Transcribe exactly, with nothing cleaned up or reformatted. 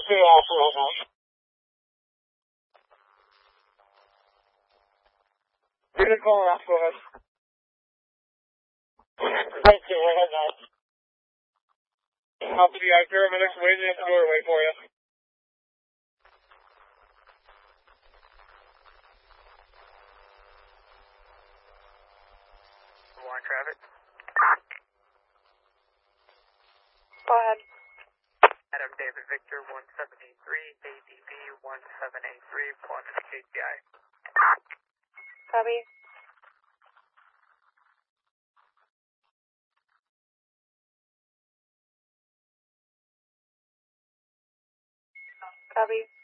You're calling off, go ahead. Thank you, go ahead now. Alpha V I, paramedics waiting at the doorway for you. Warren traffic. Go ahead. Adam David Victor one seven eight three, A D B one seven eight three, Quantum K P I. Copy. Copy.